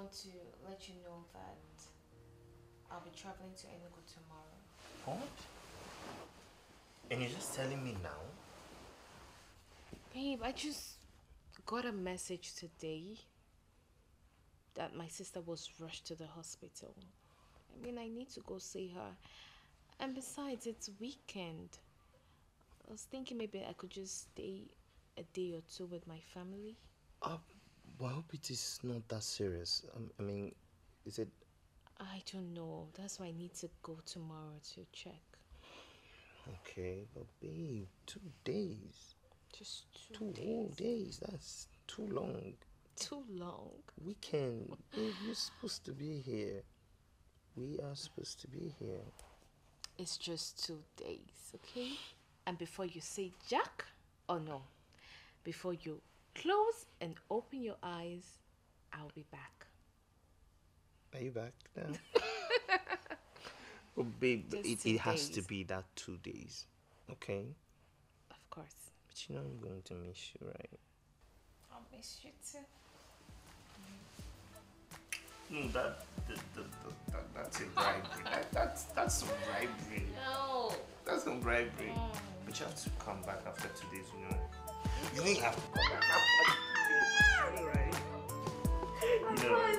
want to let you know that I'll be traveling to Enugu tomorrow. What? And you're just telling me now? Babe, I just got a message today that my sister was rushed to the hospital. I mean, I need to go see her. And besides, it's weekend. I was thinking maybe I could just stay a day or two with my family. Well, I hope it is not that serious. I mean, is it... I don't know. That's why I need to go tomorrow to check. Okay, but babe, 2 days. Just two whole days. That's too long. Too long? Weekend. Babe, you're supposed to be here. We are supposed to be here. It's just 2 days, okay? And before you say Jack, or no, before you close and open your eyes, I'll be back. Are you back now? Oh, babe, it has to be that 2 days, okay? Of course. But you know I'm going to miss you, right? I'll miss you too. No, that's a bribery. That's some bribery. No. That's some bribery. But you have to come back after 2 days, you know. You don't have to come back after 2 days, right? You know.